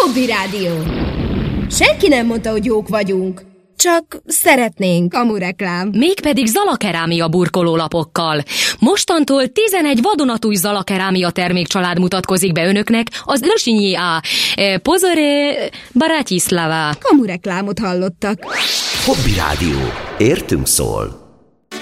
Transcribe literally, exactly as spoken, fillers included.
Hobby Rádió. Senki nem mondta, hogy jók vagyunk. Csak szeretnénk kamureklám. Mégpedig Zalakerámia burkolólapokkal. Mostantól tizenegy vadonatúj Zalakerámia termékcsalád mutatkozik be önöknek az Lösinyi A. Pozore Bratislava. Kamureklámot hallottak. Hobby Rádió. Értünk szól.